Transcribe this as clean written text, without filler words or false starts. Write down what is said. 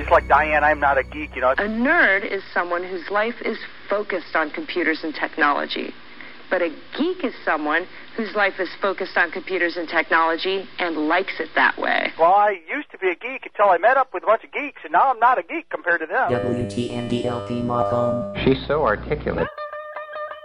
Just like Diane, I'm not a geek, you know. A nerd is someone whose life is focused on computers and technology. But a geek is someone whose life is focused on computers and technology and likes it that way. Well, I used to be a geek until I met up with a bunch of geeks, and now I'm not a geek compared to them. WTNDLP Mothom. She's so articulate.